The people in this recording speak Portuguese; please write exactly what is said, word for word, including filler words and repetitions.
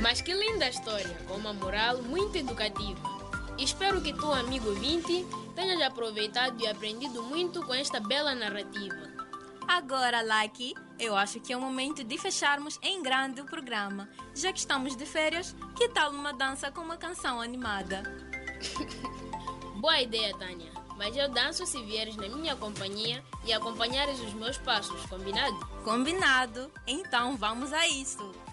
Mas que linda história, com uma moral muito educativa. Espero que tu, amigo ouvinte, tenhas aproveitado e aprendido muito com esta bela narrativa. Agora, Lucky, eu acho que é o momento de fecharmos em grande o programa. Já que estamos de férias, que tal uma dança com uma canção animada? Boa ideia, Tânia. Mas eu danço se vieres na minha companhia e acompanhares os meus passos, combinado? Combinado. Então vamos a isso.